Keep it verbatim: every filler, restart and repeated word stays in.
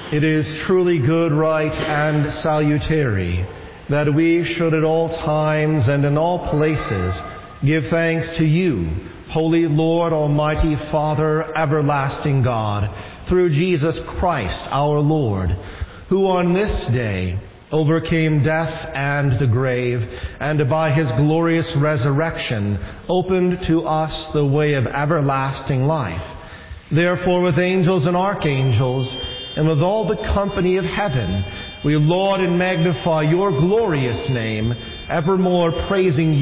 It is truly good, right, and salutary that we should at all times and in all places give thanks to you, Holy Lord, Almighty Father, everlasting God, through Jesus Christ our Lord, who on this day overcame death and the grave, and by his glorious resurrection opened to us the way of everlasting life. Therefore, with angels and archangels, and with all the company of heaven, we laud and magnify your glorious name, evermore praising you.